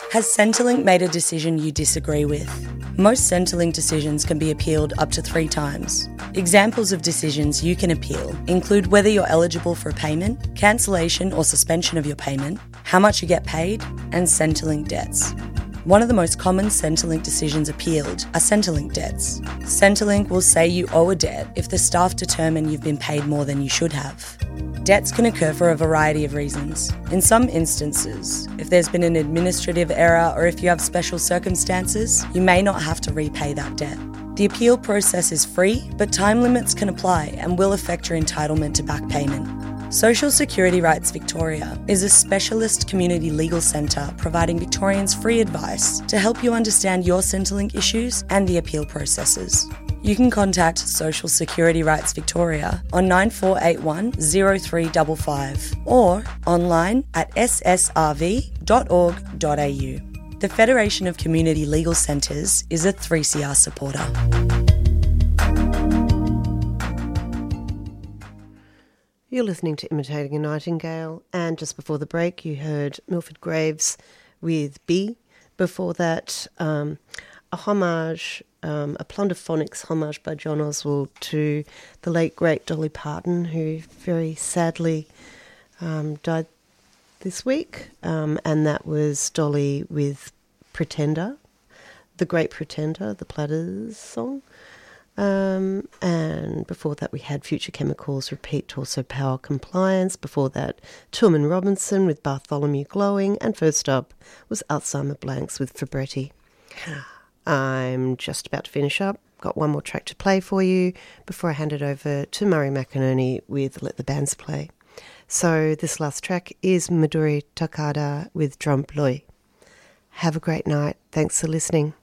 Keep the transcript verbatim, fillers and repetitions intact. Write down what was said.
Has Centrelink made a decision you disagree with? Most Centrelink decisions can be appealed up to three times. Examples of decisions you can appeal include whether you're eligible for a payment, cancellation or suspension of your payment, how much you get paid, and Centrelink debts. One of the most common Centrelink decisions appealed are Centrelink debts. Centrelink will say you owe a debt if the staff determine you've been paid more than you should have. Debts can occur for a variety of reasons. In some instances, if there's been an administrative error or if you have special circumstances, you may not have to repay that debt. The appeal process is free, but time limits can apply and will affect your entitlement to back payment. Social Security Rights Victoria is a specialist community legal centre providing Victorians free advice to help you understand your Centrelink issues and the appeal processes. You can contact Social Security Rights Victoria on nine four eight one, zero three five five or online at s s r v dot org dot a u. The Federation of Community Legal Centres is a three C R supporter. You're listening to Imitating a Nightingale, and just before the break you heard Milford Graves with B. Before that, um, a homage, um, a Plunderphonics homage by John Oswald to the late great Dolly Parton, who very sadly um, died this week, um, and that was Dolly with Pretender, The Great Pretender, the Platters song. Um, and before that we had Future Chemicals, Repeat Torso Power Compliance. Before that, Tillman Robinson with Bartholomew Glowing. And first up was Alzheimer Blanks with Fabretti. I'm just about to finish up. Got one more track to play for you before I hand it over to Murray McInerney with Let the Bands Play. So this last track is Midori Takada with Drum Ploi. Have a great night. Thanks for listening.